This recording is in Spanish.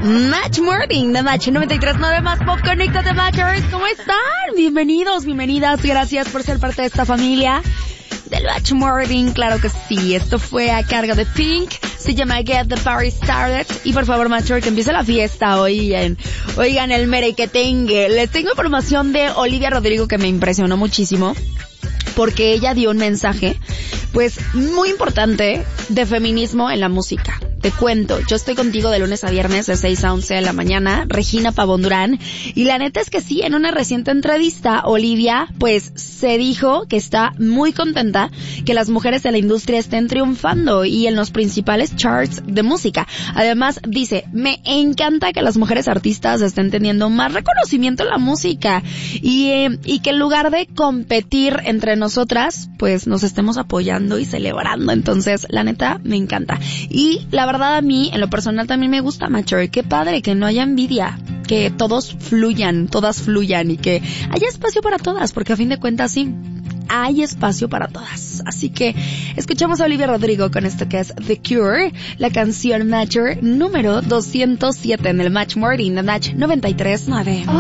Match Morning, de Match 93.9 más Pop Connecta de Matchers. ¿Cómo están? Bienvenidos, bienvenidas. Gracias por ser parte de esta familia del Match Morning. Claro que sí. Esto fue a cargo de Pink. Se llama Get the Party Started. Y por favor, Matcher, que empiece la fiesta. Oigan el merequetengue. Les tengo información de Olivia Rodrigo que me impresionó muchísimo, porque ella dio un mensaje, pues, muy importante de feminismo en la música. Te cuento, yo estoy contigo de lunes a viernes de 6 a 11 de la mañana, Regina Pavón Durán, y la neta es que sí, en una reciente entrevista, Olivia, pues, se dijo que está muy contenta que las mujeres de la industria estén triunfando y en los principales charts de música. Además, dice, me encanta que las mujeres artistas estén teniendo más reconocimiento en la música y que en lugar de competir entre nosotras, pues, nos estemos apoyando y celebrando. Entonces, la neta, me encanta. Y la verdad, a mí, en lo personal, también me gusta, Matcher. Qué padre que no haya envidia, que todos fluyan, todas fluyan y que haya espacio para todas, porque a fin de cuentas sí, hay espacio para todas. Así que escuchamos a Olivia Rodrigo con esto que es The Cure, la canción Matcher número 207 en el Match Morning de Match 93.9.